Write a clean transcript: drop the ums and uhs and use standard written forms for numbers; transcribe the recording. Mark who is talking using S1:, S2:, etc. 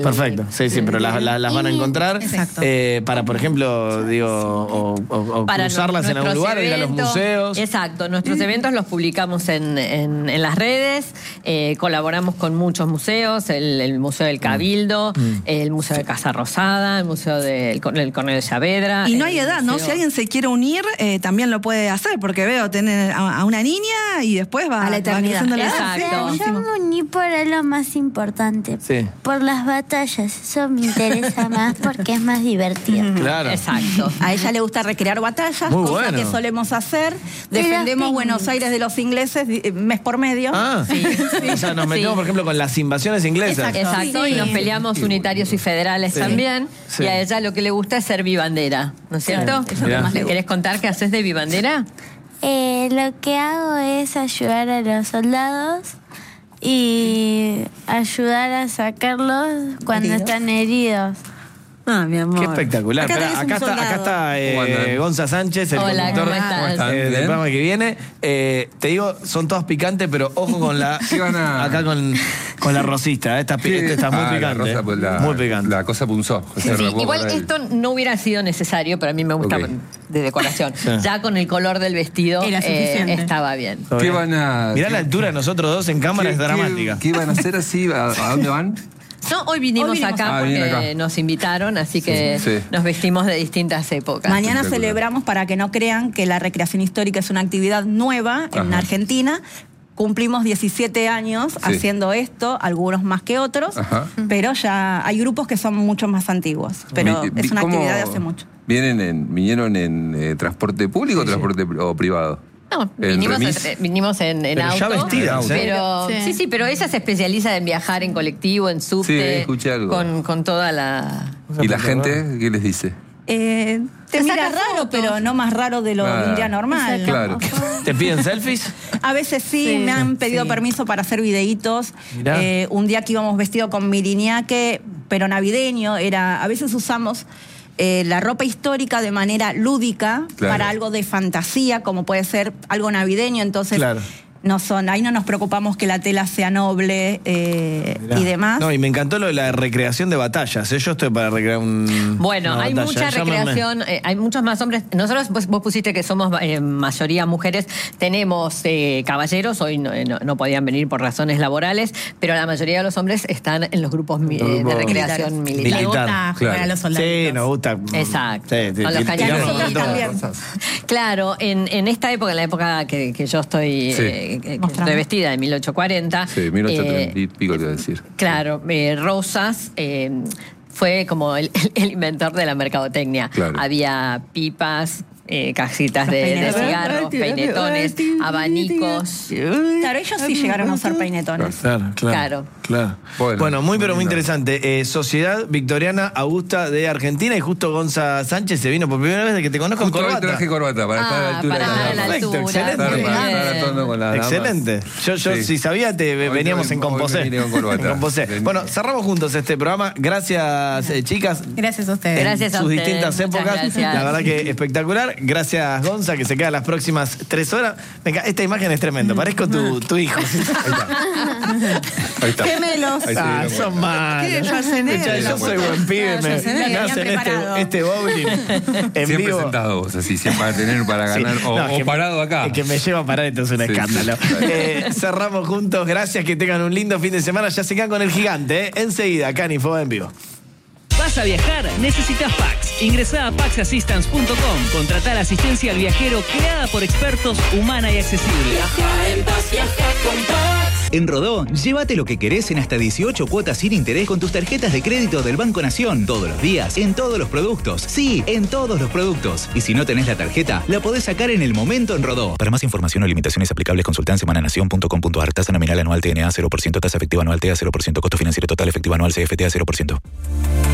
S1: Perfecto, sí, pero las van a encontrar.
S2: Exacto.
S1: Para, por ejemplo, digo, o
S3: Para
S1: cruzarlas en algún lugar, ir a los museos.
S3: Exacto, nuestros eventos los publicamos en las redes, colaboramos con muchos museos, el Museo del Cabildo, el Museo de Casa Rosada, el Museo del Cornelio de Saavedra.
S2: Y no hay edad, ¿no? Si alguien se quiere unir, también lo puede hacer, porque veo tener a una niña y después va
S3: a la eternidad.
S2: creciendo la edad.
S3: Exacto.
S2: Sí,
S4: Yo me uní por lo más importante,
S1: Sí.
S4: por las batallas. Eso me interesa más porque es más divertido.
S1: Claro.
S3: Exacto.
S5: A ella le gusta recrear batallas,
S1: Muy
S5: cosa
S1: bueno.
S5: que solemos hacer. Defendemos
S4: los
S5: Buenos Aires de los ingleses mes por medio.
S1: Ah, o sea, nos metemos, por ejemplo, con las invasiones inglesas.
S3: Exacto, y nos peleamos unitarios y federales también.
S1: Sí.
S3: Y a ella lo que le gusta es ser vivandera, ¿no es cierto?
S5: Eso es lo que más le gusta.
S3: ¿Querés contar qué haces de vivandera?
S4: Lo que hago es ayudar a los soldados y ayudar a sacarlos cuando
S5: ¿Heridos?
S4: están heridos.
S2: Ah, mi amor.
S1: Qué espectacular.
S5: Acá tenés un
S1: Acá está
S6: ¿Cómo andan?
S1: Gonza Sánchez, el
S3: Hola,
S1: conductor
S3: ¿cómo estás?
S1: del
S6: ¿Bien?
S1: programa que viene. Te digo, son todas picantes, pero ojo con la.
S6: ¿Qué van a-
S1: Acá con la rosista. Esta está muy picante.
S6: La rosa, pues,
S1: muy picante.
S6: La cosa punzó.
S3: Sí, igual esto no hubiera sido necesario, pero a mí me gusta
S6: Ok.
S3: de decoración.
S1: Sí.
S3: Ya con el color del vestido
S2: Era suficiente.
S3: estaba bien.
S1: Todo
S6: ¿Qué
S1: bien.
S6: van a...?
S1: Mirá la altura de nosotros dos en cámara, es dramática.
S6: ¿Qué van a hacer así? ¿A dónde van?
S3: No, hoy vinimos acá porque
S6: vienen acá.
S3: nos invitaron, así que
S6: Sí.
S3: nos vestimos de distintas épocas.
S5: Mañana
S6: Espectacular.
S5: celebramos, para que no crean que la recreación histórica es una actividad nueva en
S6: Ajá.
S5: Argentina. Cumplimos 17 años
S6: Sí.
S5: haciendo esto, algunos más que otros,
S6: Ajá.
S5: pero ya hay grupos que son mucho más antiguos. Pero es una
S6: ¿Cómo
S5: actividad de hace mucho.
S6: ¿Vinieron en transporte público o transporte privado?
S3: No,
S6: ¿En remis?
S3: vinimos en
S1: Pero
S3: auto.
S1: ya vestidas, ¿eh?
S3: Pero,
S2: Sí.
S3: sí, pero ella se especializa en viajar en colectivo, en subte.
S6: Sí, escuché algo.
S3: Con toda la...
S6: ¿Y la gente qué les dice?
S5: Te
S3: Te
S5: mira
S3: saca
S5: raro,
S3: fotos.
S5: pero no más raro de lo
S6: Ah,
S5: un día normal.
S6: Claro.
S1: ¿Te piden selfies?
S5: A veces sí, me han pedido permiso para hacer videitos.
S1: Mirá.
S5: Un día que íbamos vestido con miriñaque, pero navideño, a veces usamos la ropa histórica de manera lúdica
S6: Claro.
S5: para algo de fantasía, como puede ser algo navideño, entonces
S1: Claro.
S5: ahí no nos preocupamos que la tela sea noble
S1: Mirá.
S5: y demás.
S1: No, y me encantó lo de la recreación de batallas. Yo estoy para recrear
S3: Bueno,
S1: una
S3: hay
S1: batalla.
S3: mucha
S1: Llámenme.
S3: recreación, hay muchos más hombres. Nosotros, vos pusiste que somos mayoría mujeres, tenemos caballeros, hoy no podían venir por razones laborales, pero la mayoría de los hombres están en los grupos de recreación militar.
S2: Le gusta
S1: Militar.
S2: jugar
S6: Claro.
S2: a los soldados.
S1: Sí, nos gusta.
S3: Exacto.
S1: Sí,
S3: Con los
S1: tiramos
S3: cañones.
S1: con
S5: Nosotros
S1: todo.
S5: también.
S3: Claro, en esta época, en la época que yo estoy,
S6: Sí.
S3: que estoy vestida, en 1840.
S6: Sí, 1830 y pico te iba a decir.
S3: Claro, Rosas fue como el inventor de la mercadotecnia.
S6: Claro.
S3: Había pipas, cajitas de
S5: peinetones.
S3: cigarros, peinetones, abanicos.
S5: Claro, ellos sí llegaron a usar peinetones.
S3: Claro.
S1: Bueno, muy pero muy
S6: lindo.
S1: interesante. Sociedad Victoriana Augusta de Argentina, y justo Gonza Sánchez se vino por primera vez de que te conozco
S6: Justo
S1: con
S6: hoy
S1: corbata.
S6: traje corbata para estar a la altura
S3: para
S6: de
S3: estar a
S6: la
S3: la
S6: dama.
S1: Perfecto,
S3: altura.
S1: excelente.
S3: Muy
S6: Para
S3: bien.
S6: estar atondo con las damas.
S1: Excelente. Yo
S6: Sí.
S1: si sabía, veníamos
S6: Hoy
S1: en
S6: me
S1: composé.
S6: vine con corbata.
S1: En composé. Bueno, cerramos juntos este programa. Gracias, chicas.
S2: Gracias a ustedes.
S3: Gracias a
S1: sus
S3: ustedes.
S1: distintas
S3: Muchas
S1: épocas.
S3: gracias.
S1: La verdad que espectacular. Gracias, Gonza, que se queda las próximas 3 horas. Venga, esta imagen es tremenda. Parezco tu hijo.
S6: Ahí está.
S2: Gemelos.
S6: Ahí se
S1: Ah,
S6: dieron
S1: son
S6: cuenta.
S1: malos.
S2: ¿Qué? Schwarzenegger.
S1: Yo soy buen pibe.
S2: Ah, Schwarzenegger,
S1: Me
S2: habían
S1: hacen
S2: preparado.
S1: este bowling en
S6: Siempre
S1: vivo.
S6: sentado vos, así, siempre para ganar.
S1: Sí.
S6: O,
S1: No, es
S6: o
S1: que-
S6: parado acá.
S1: Es que me lleva a parar, esto es un
S6: Sí,
S1: escándalo.
S6: sí.
S1: Cerramos juntos. Gracias, que tengan un lindo fin de semana. Ya se quedan con el gigante, ¿eh? Enseguida, acá en Info en Vivo.
S7: ¿Vas a viajar? Necesitas Pax. Ingresá a paxassistance.com. Contratá la asistencia al viajero creada por expertos, humana y accesible.
S8: En Rodó, llévate lo que querés en hasta 18 cuotas sin interés con tus tarjetas de crédito del Banco Nación. Todos los días, en todos los productos. Sí, en todos los productos. Y si no tenés la tarjeta, la podés sacar en el momento en Rodó. Para más información o limitaciones aplicables, consultá en semananación.com.ar. Tasa nominal anual TNA 0%, tasa efectiva anual TA 0%, costo financiero total efectivo anual CFTA 0%.